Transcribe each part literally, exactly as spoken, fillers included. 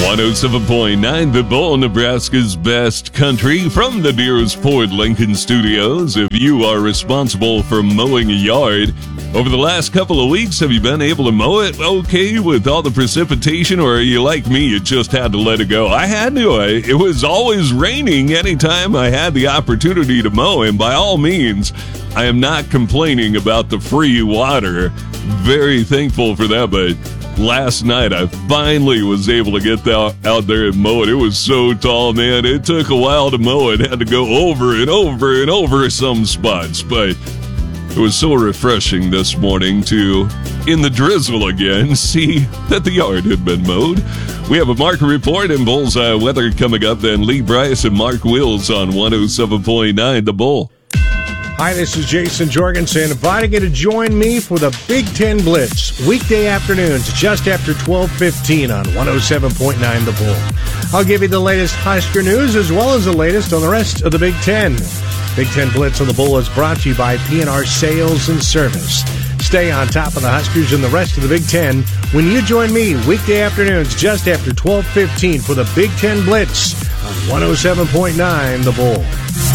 one oh seven point nine The Bull, Nebraska's best country, from the Deers Ford Lincoln Studios. If you are responsible for mowing a yard over the last couple of weeks, have you been able to mow it okay with all the precipitation, or are you like me, you just had to let it go? I had to. I, it was always raining anytime I had the opportunity to mow, and by all means, I am not complaining about the free water. Very thankful for that, but last night I finally was able to get out, out there and mow it. It was so tall, man. It took a while to mow it. Had to go over and over and over some spots, but it was so refreshing this morning to, in the drizzle again, see that the yard had been mowed. We have a market report and Bullseye weather coming up, then Lee Bryce and Mark Wills on one oh seven point nine The Bull. Hi, this is Jason Jorgensen, inviting you to join me for the Big Ten Blitz, weekday afternoons just after twelve fifteen on one oh seven point nine The Bull. I'll give you the latest Husker news as well as the latest on the rest of the Big Ten. Big Ten Blitz on the Bull is brought to you by P and R Sales and Service. Stay on top of the Huskers and the rest of the Big Ten when you join me weekday afternoons just after twelve fifteen for the Big Ten Blitz on one oh seven point nine The Bull.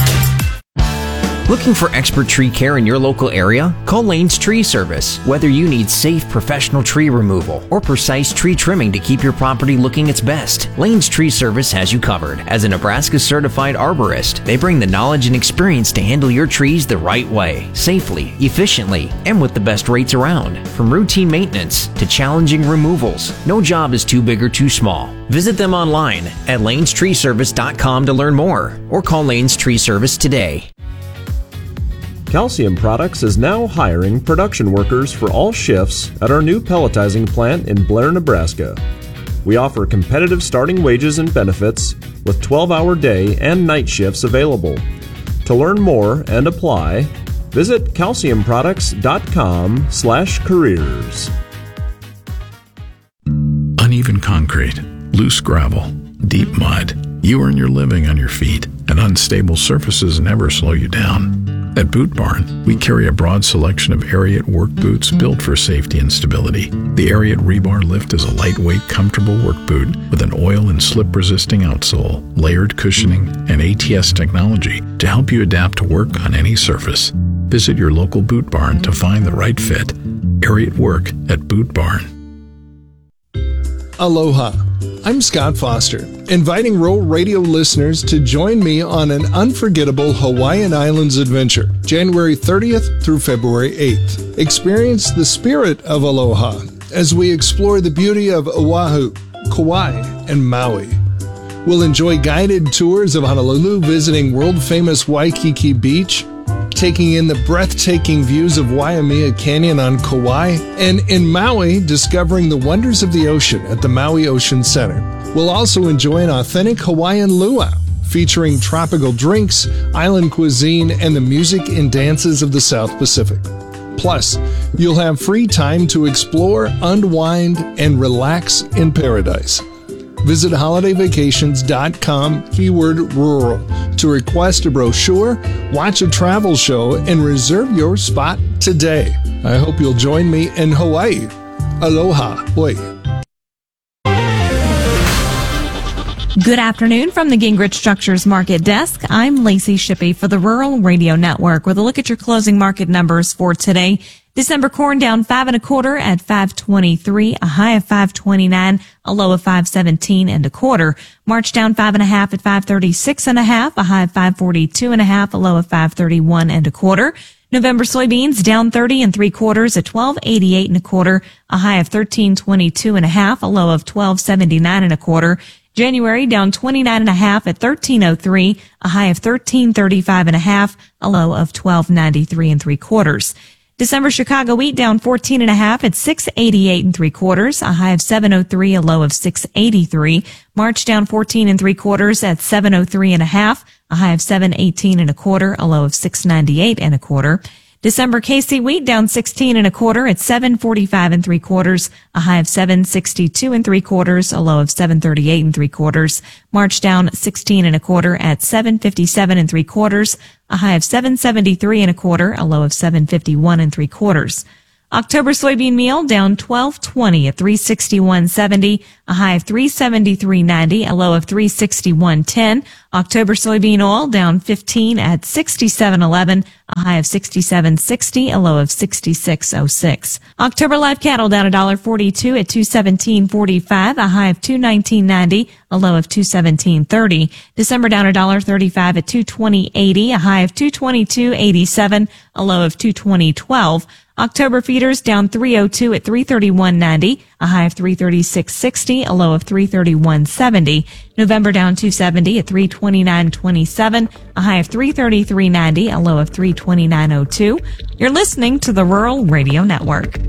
Looking for expert tree care in your local area? Call Lane's Tree Service. Whether you need safe professional tree removal or precise tree trimming to keep your property looking its best, Lane's Tree Service has you covered. As a Nebraska certified arborist, they bring the knowledge and experience to handle your trees the right way, safely, efficiently, and with the best rates around. From routine maintenance to challenging removals, no job is too big or too small. Visit them online at lanes tree service dot com to learn more, or call Lane's Tree Service today. Calcium Products is now hiring production workers for all shifts at our new pelletizing plant in Blair, Nebraska. We offer competitive starting wages and benefits with twelve-hour day and night shifts available. To learn more and apply, visit calcium products dot com slash careers. Uneven concrete, loose gravel, deep mud. You earn your living on your feet, and unstable surfaces never slow you down. At Boot Barn, we carry a broad selection of Ariat work boots built for safety and stability. The Ariat Rebar Lift is a lightweight, comfortable work boot with an oil and slip-resisting outsole, layered cushioning, and A T S technology to help you adapt to work on any surface. Visit your local Boot Barn to find the right fit. Ariat Work at Boot Barn. Aloha. I'm Scott Foster, inviting Rural Radio listeners to join me on an unforgettable Hawaiian Islands adventure, January thirtieth through February eighth. Experience the spirit of aloha as we explore the beauty of Oahu, Kauai, and Maui. We'll enjoy guided tours of Honolulu, visiting world-famous Waikiki Beach, taking in the breathtaking views of Waimea Canyon on Kauai, and in Maui, discovering the wonders of the ocean at the Maui Ocean Center. We'll also enjoy an authentic Hawaiian luau, featuring tropical drinks, island cuisine, and the music and dances of the South Pacific. Plus, you'll have free time to explore, unwind, and relax in paradise. Visit holiday vacations dot com, keyword rural, to request a brochure, watch a travel show, and reserve your spot today. I hope you'll join me in Hawaii. Aloha. Oi. Good afternoon from the Gingrich Structures Market Desk. I'm Lacey Shippey for the Rural Radio Network with a look at your closing market numbers for today. December corn down five and a quarter at five twenty-three, a high of five twenty-nine, a low of five seventeen and a quarter. March down five and a half at five thirty-six and a half, a high of five forty-two and a half, a low of five thirty-one and a quarter. November soybeans down thirty and three quarters at twelve eighty-eight and a quarter, a high of thirteen twenty-two and a half, a low of twelve seventy-nine and a quarter. January down twenty-nine and a half at thirteen oh three, a high of thirteen thirty-five and a half, a low of twelve ninety-three and three quarters. December Chicago wheat down fourteen and a half at six eighty-eight and three quarters, a high of seven oh three, a low of six eighty-three. March down fourteen and three quarters at seven oh three and a half, a high of seven eighteen and a quarter, a low of six ninety-eight and a quarter. December K C wheat down sixteen and a quarter at seven forty-five and three quarters, a high of seven sixty-two and three quarters, a low of seven thirty-eight and three quarters. March down sixteen and a quarter at seven fifty-seven and three quarters, a high of seven seventy-three and a quarter, a low of seven fifty-one and three quarters. October soybean meal down twelve twenty at three sixty-one seventy, a high of three seventy-three ninety, a low of three sixty-one ten. October soybean oil down fifteen at sixty-seven eleven, a high of sixty-seven sixty, a low of sixty-six oh six. October live cattle down one forty-two at two seventeen forty-five, a high of two nineteen ninety, a low of two seventeen thirty. December down one thirty-five at two twenty eighty, a high of two twenty-two eighty-seven, a low of two twenty twelve. October feeders down three oh two at three thirty-one ninety, a high of three thirty-six sixty, a low of three thirty-one seventy. November down two seventy at three twenty-nine twenty-seven, a high of three thirty-three ninety, a low of three twenty-nine oh two. You're listening to the Rural Radio Network.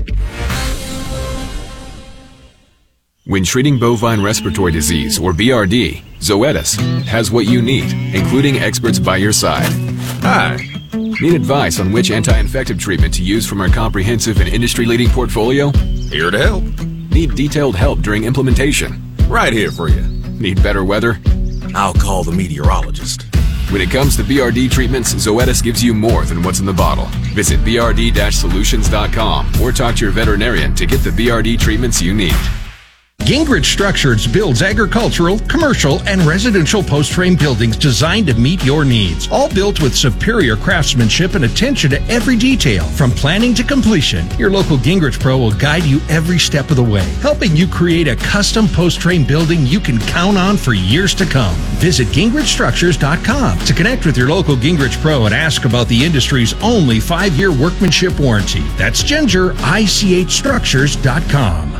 When treating bovine respiratory disease, or B R D, Zoetis has what you need, including experts by your side. Hi. Need advice on which anti-infective treatment to use from our comprehensive and industry-leading portfolio? Here to help. Need detailed help during implementation? Right here for you. Need better weather? I'll call the meteorologist. When it comes to B R D treatments, Zoetis gives you more than what's in the bottle. Visit b r d solutions dot com or talk to your veterinarian to get the B R D treatments you need. Gingrich Structures builds agricultural, commercial, and residential post-frame buildings designed to meet your needs. All built with superior craftsmanship and attention to every detail. From planning to completion, your local Gingrich Pro will guide you every step of the way, helping you create a custom post-frame building you can count on for years to come. Visit gingrich structures dot com to connect with your local Gingrich Pro and ask about the industry's only five-year workmanship warranty. That's ginger I C H structures dot com.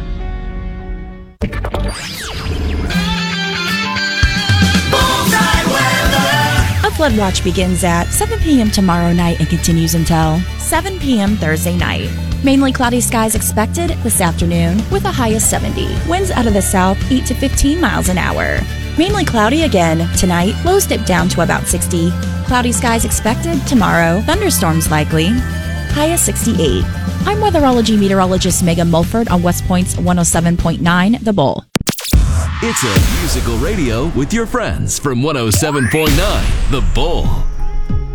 A flood watch begins at seven p.m. tomorrow night and continues until seven p.m. Thursday night. Mainly cloudy skies expected this afternoon with a high of seventy. Winds out of the south eight to fifteen miles an hour. Mainly cloudy again tonight. Lows dip down to about sixty. Cloudy skies expected tomorrow. Thunderstorms likely. High of sixty-eight. I'm weatherology meteorologist Megan Mulford on West Point's one oh seven point nine The Bull. It's a musical radio with your friends from one oh seven point nine The Bull.